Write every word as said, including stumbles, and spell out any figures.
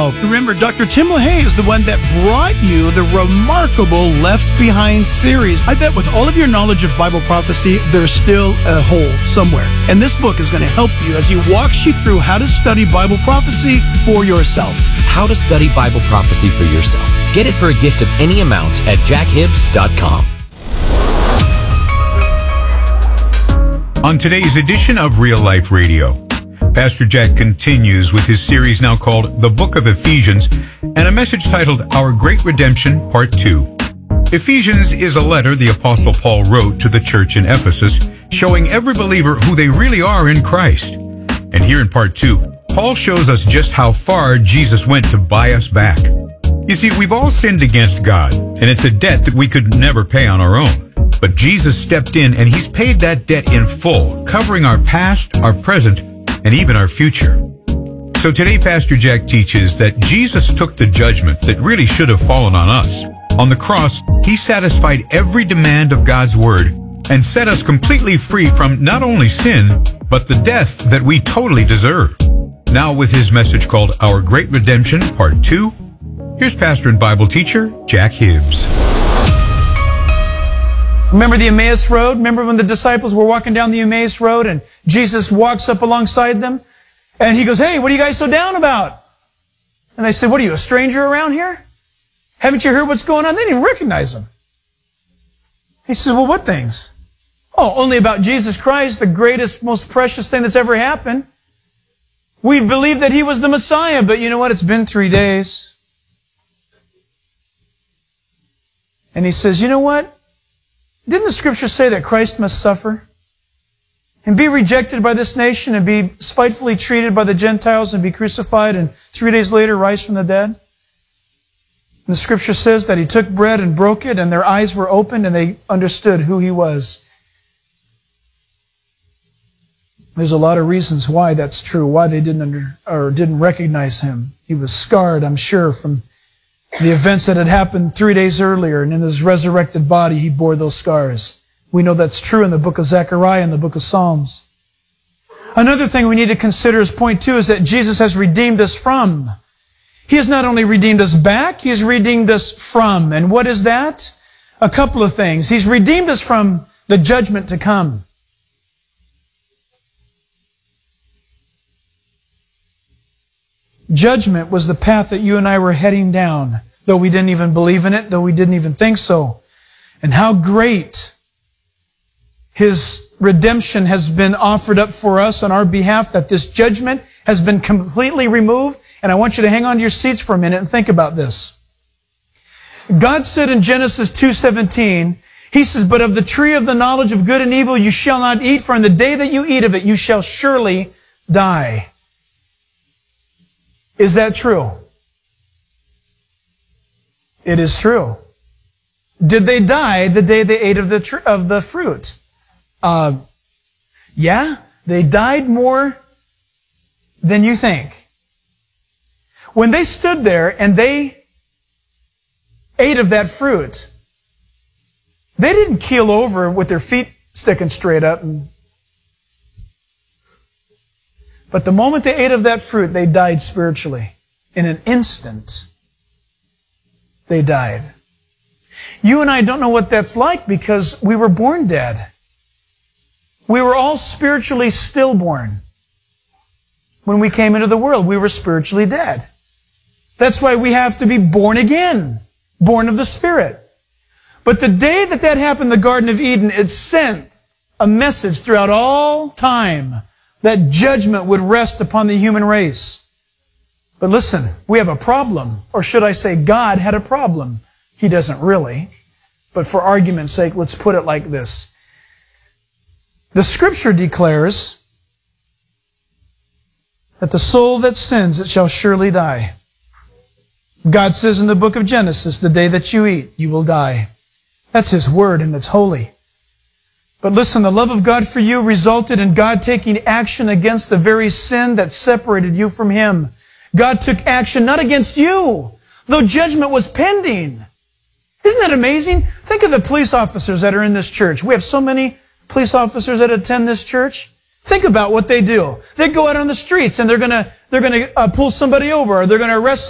yourself. Remember, Doctor Tim LaHaye is the one that brought you the remarkable Left Behind series. I bet with all of your knowledge of Bible prophecy, there's still a hole somewhere. And this book is going to help you as he walks you through how to study Bible prophecy for yourself. How to study Bible prophecy for yourself. Get it for a gift of any amount at jack hibbs dot com. On today's edition of Real Life Radio, Pastor Jack continues with his series now called The Book of Ephesians and a message titled Our Great Redemption, Part two. Ephesians is a letter the Apostle Paul wrote to the church in Ephesus, showing every believer who they really are in Christ. And here in Part two, Paul shows us just how far Jesus went to buy us back. You see, we've all sinned against God, and it's a debt that we could never pay on our own. But Jesus stepped in, and he's paid that debt in full, covering our past, our present, and even our future. So today, Pastor Jack teaches that Jesus took the judgment that really should have fallen on us. On the cross, he satisfied every demand of God's word and set us completely free from not only sin, but the death that we totally deserve. Now with his message called Our Great Redemption, Part two, here's pastor and Bible teacher, Jack Hibbs. Remember the Emmaus Road? Remember when the disciples were walking down the Emmaus Road and Jesus walks up alongside them and he goes, "Hey, what are you guys so down about?" And they said, "What are you, a stranger around here? Haven't you heard what's going on?" They didn't even recognize him. He says, "Well, what things?" "Oh, only about Jesus Christ, the greatest, most precious thing that's ever happened. We believed that he was the Messiah, but you know what? It's been three days. And he says, "You know what? Didn't the Scripture say that Christ must suffer and be rejected by this nation and be spitefully treated by the Gentiles and be crucified and three days later rise from the dead?" And the Scripture says that he took bread and broke it and their eyes were opened and they understood who he was. There's a lot of reasons why that's true, why they didn't under, or didn't recognize him. He was scarred, I'm sure, from the events that had happened three days earlier, and in his resurrected body, he bore those scars. We know that's true in the book of Zechariah and the book of Psalms. Another thing we need to consider as point two is that Jesus has redeemed us from. He has not only redeemed us back, he has redeemed us from. And what is that? A couple of things. He's redeemed us from the judgment to come. Judgment was the path that you and I were heading down, though we didn't even believe in it, though we didn't even think so. And how great his redemption has been offered up for us on our behalf, that this judgment has been completely removed. And I want you to hang on to your seats for a minute and think about this. God said in Genesis two seventeen, he says, "But of the tree of the knowledge of good and evil you shall not eat, for in the day that you eat of it you shall surely die." Is that true? It is true. Did they die the day they ate of the tr- of the fruit? Uh, yeah, they died more than you think. When they stood there and they ate of that fruit, they didn't keel over with their feet sticking straight up. And, but the moment they ate of that fruit, they died spiritually. In an instant, they died. You and I don't know what that's like because we were born dead. We were all spiritually stillborn. When we came into the world, we were spiritually dead. That's why we have to be born again, born of the Spirit. But the day that that happened in the Garden of Eden, it sent a message throughout all time that judgment would rest upon the human race. But listen, we have a problem. Or should I say God had a problem? He doesn't really. But for argument's sake, let's put it like this. The Scripture declares that the soul that sins, it shall surely die. God says in the book of Genesis, the day that you eat, you will die. That's His word and it's holy. But listen, the love of God for you resulted in God taking action against the very sin that separated you from Him. God took action not against you, though judgment was pending. Isn't that amazing? Think of the police officers that are in this church. We have so many police officers that attend this church. Think about what they do. They go out on the streets and they're gonna, they're gonna uh, pull somebody over or they're gonna arrest somebody.